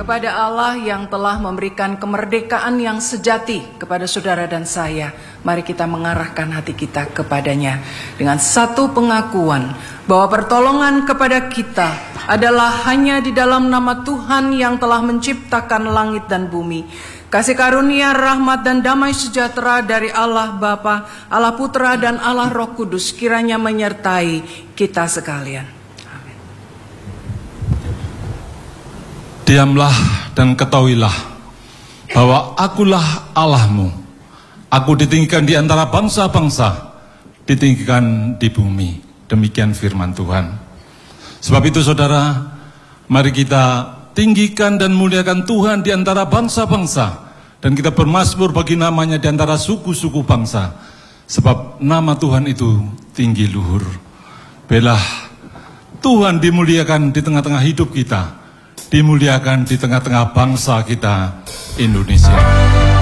kepada Allah yang telah memberikan kemerdekaan yang sejati kepada saudara dan saya. Mari kita mengarahkan hati kita kepadanya dengan satu pengakuan bahwa pertolongan kepada kita adalah hanya di dalam nama Tuhan yang telah menciptakan langit dan bumi. Kasih karunia, rahmat dan damai sejahtera dari Allah Bapa, Allah Putra dan Allah Roh Kudus kiranya menyertai kita sekalian. Diamlah dan ketahuilah bahwa akulah Allahmu. Aku ditinggikan di antara bangsa-bangsa, ditinggikan di bumi. Demikian firman Tuhan. Sebab itu saudara, mari kita tinggikan dan muliakan Tuhan di antara bangsa-bangsa. Dan kita bermazmur bagi namanya di antara suku-suku bangsa. Sebab nama Tuhan itu tinggi luhur. Belah Tuhan dimuliakan di tengah-tengah hidup kita. Dimuliakan di tengah-tengah bangsa kita, Indonesia.